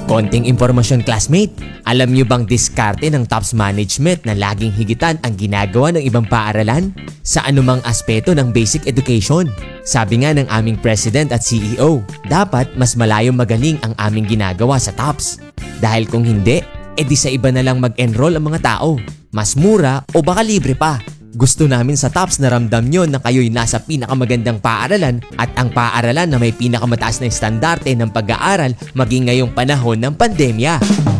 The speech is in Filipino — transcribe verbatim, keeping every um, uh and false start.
Konting impormasyon classmate, alam nyo bang diskarte ng TOPS management na laging higitan ang ginagawa ng ibang paaralan sa anumang aspeto ng basic education? Sabi nga ng aming president at C E O, dapat mas malayong magaling ang aming ginagawa sa TOPS. Dahil kung hindi, edi sa iba na lang mag-enroll ang mga tao. Mas mura o baka libre pa. Gusto namin sa TOPS na ramdam nyo na kayo'y nasa pinakamagandang paaralan at ang paaralan na may pinakamataas na estandarte ng pag-aaral maging ngayong panahon ng pandemya.